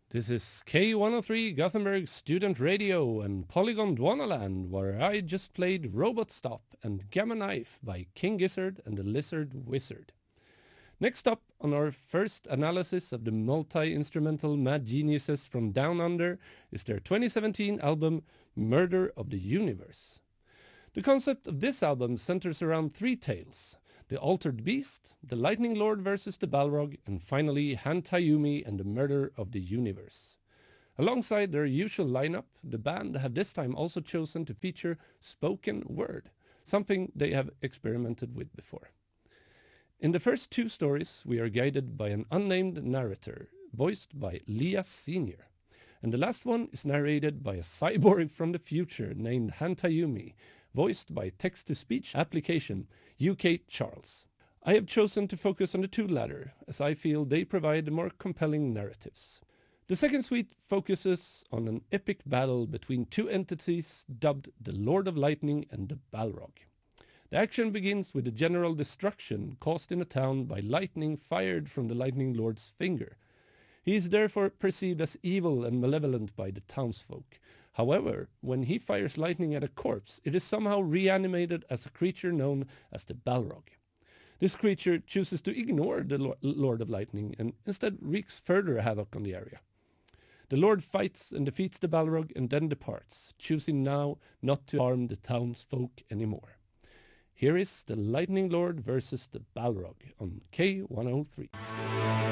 This is K103 Gothenburg Student Radio and Polygon Dwanaland, where I just played Robot Stop and Gamma Knife by King Gizzard and the Lizard Wizard. Next up on our first analysis of the multi-instrumental mad geniuses from Down Under is their 2017 album Murder of the Universe. The concept of this album centers around three tales: the Altered Beast, the Lightning Lord versus the Balrog, and finally Hantayumi and the Murder of the Universe. Alongside their usual lineup, the band have this time also chosen to feature spoken word, something they have experimented with before. In the first two stories, we are guided by an unnamed narrator, voiced by Lias Sr., and the last one is narrated by a cyborg from the future named Hantayumi, voiced by text-to-speech application UK Charles. I have chosen to focus on the two latter, as I feel they provide more compelling narratives. The second suite focuses on an epic battle between two entities dubbed the Lord of Lightning and the Balrog. The action begins with the general destruction caused in a town by lightning fired from the Lightning Lord's finger. He is therefore perceived as evil and malevolent by the townsfolk. However, when he fires lightning at a corpse, it is somehow reanimated as a creature known as the Balrog. This creature chooses to ignore the Lord of Lightning and instead wreaks further havoc on the area. The Lord fights and defeats the Balrog and then departs, choosing now not to harm the townsfolk anymore. Here is the Lightning Lord versus the Balrog on K103.